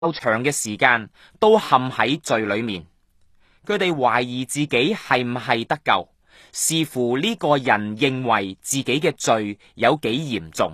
長嘅時間都陷喺罪裏面。佢哋懷疑自己係唔係得救，視乎呢個人認為自己嘅罪有幾嚴重。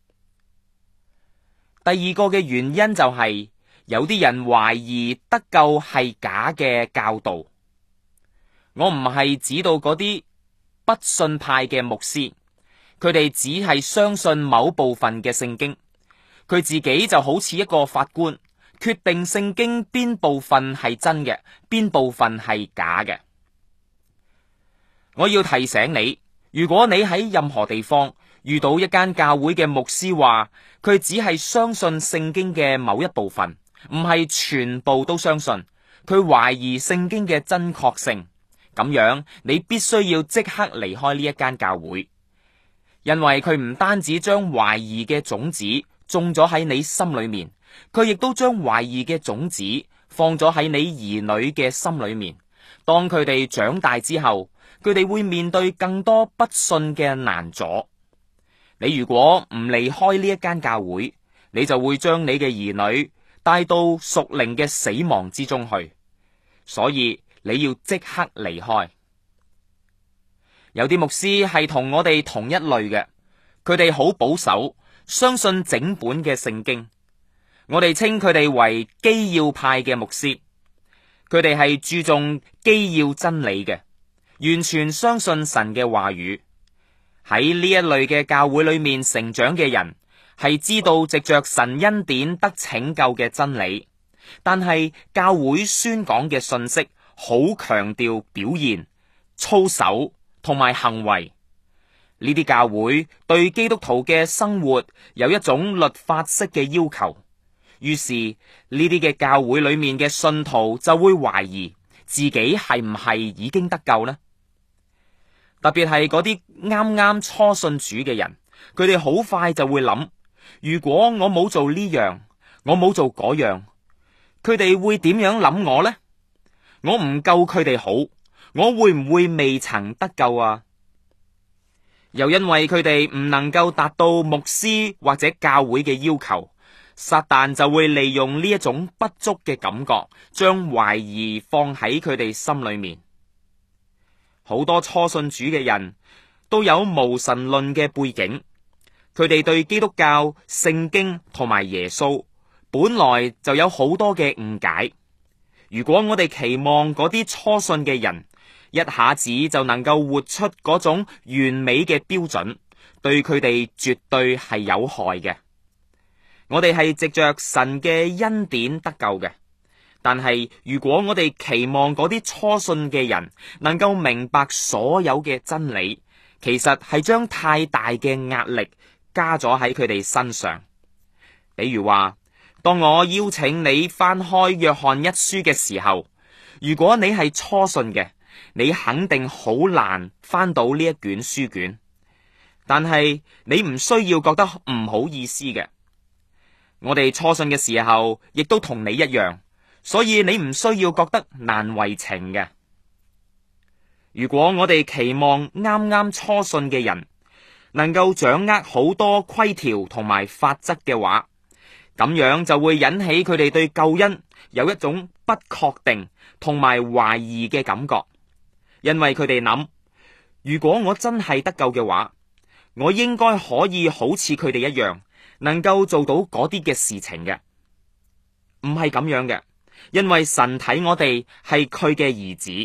第二個嘅原因就係有啲人懷疑得救係假嘅教導。我唔係指到嗰啲不信派嘅牧師，佢哋只係相信某部分嘅聖經，佢自己就好似一個法官，決定聖經邊部分係真嘅，邊部分係假嘅。我要提醒你，如果你喺任何地方遇到一間教會嘅牧師話佢只係相信聖經嘅某一部分，唔係全部都相信，佢懷疑聖經嘅真確性，咁樣你必須要即刻離開呢一間教會，因為佢唔單止將懷疑嘅種子種咗喺你心裏面，佢亦都將懷疑嘅種子放咗喺你兒女嘅心裏面。當佢哋長大之後，佢哋會面對更多不信嘅難阻。你如果唔離開呢一間教會，你就會將你嘅兒女帶到屬靈嘅死亡之中去。所以你要即刻離開。有啲牧師係同我哋同一類嘅，佢哋好保守，相信整本嘅聖經。我哋稱佢哋為基要派嘅牧師，佢哋係注重基要真理嘅，完全相信神嘅話語。喺呢一類嘅教會裏面成長嘅人，係知道藉着神恩典得拯救嘅真理，但係教會宣講嘅信息好強調表現、操守同埋行為。呢啲教會對基督徒嘅生活有一種律法式嘅要求，於是呢啲嘅教會裏面嘅信徒就會懷疑自己係唔係已經得救呢？特別係嗰啲啱啱初信主嘅人，佢哋好快就會諗，如果我冇做呢樣，我冇做嗰樣，佢哋會點樣諗我呢？我唔夠佢哋好，我會唔會未曾得救啊？又因為佢哋唔能夠達到牧師或者教會嘅要求，撒旦就會利用呢一種不足嘅感覺，將懷疑放喺佢哋心裏面。好多初信主嘅人都有無神論嘅背景，佢哋對基督教、聖經同埋耶穌本來就有好多嘅誤解。如果我哋期望嗰啲初信嘅人一下子就能夠活出嗰種完美嘅標準，對佢哋絕對係有害嘅。我哋係藉着神嘅恩典得救嘅。但係如果我哋期望嗰啲初信嘅人能夠明白所有嘅真理，其實係將太大嘅壓力加咗喺佢哋身上。比如話，當我邀請你翻開約翰一書嘅時候，如果你係初信嘅，你肯定好難翻到呢一卷書卷。但係你唔需要覺得唔好意思嘅，我哋初信嘅時候亦都同你一樣。所以你唔需要覺得難為情嘅。如果我哋期望啱啱初信嘅人能夠掌握好多規條同埋法則嘅話，咁樣就會引起佢哋對救恩有一種不確定同埋懷疑嘅感覺。因為佢哋諗，如果我真係得救嘅話，我應該可以好似佢哋一樣，能夠做到嗰啲嘅事情嘅。唔係咁樣嘅。因為神睇我哋係佢嘅兒子。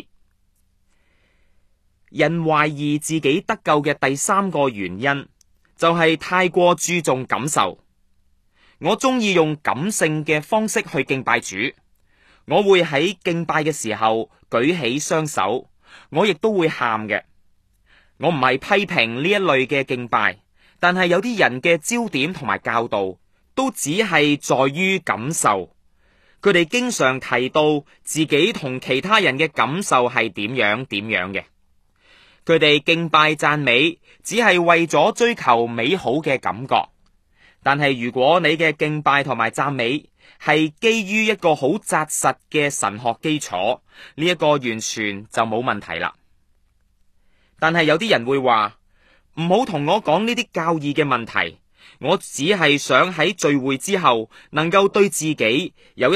人懷疑自己得救嘅第三個原因，就係太過注重感受。我中意用感性嘅方式去敬拜主，我會喺敬拜嘅時候舉起雙手，我亦都會喊嘅。我唔係批評呢一類嘅敬拜，但係有啲人嘅焦點同埋教導都只係在於感受。佢哋經常提到自己同其他人嘅感受係點樣嘅。佢哋敬拜讚美只係為咗追求美好嘅感覺。但係如果你嘅敬拜同埋讚美係基於一個好紮實嘅神學基礎，呢一個完全就冇問題啦。但係有啲人會話，唔好同我講呢啲教義嘅問題， 我只係想喺聚會之後能夠對自己有